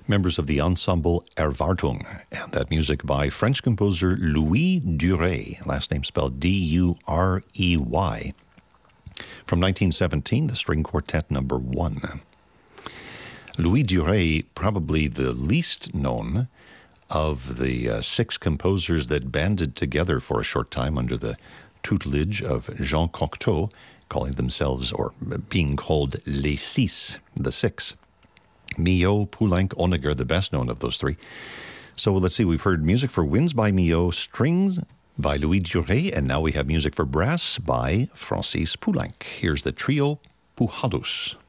members of the ensemble Erwartung, and that music by French composer Louis Durey, last name spelled D-U-R-E-Y, from 1917, the String Quartet number 1. Louis Durey, probably the least known of the 6 composers that banded together for a short time under the tutelage of Jean Cocteau, calling themselves, or being called Les Six, the 6. Milhaud, Poulenc, Honegger, the best known of those 3. So let's see, we've heard music for winds by Milhaud, strings by Louis Durey, and now we have music for brass by Francis Poulenc. Here's the trio Pujados.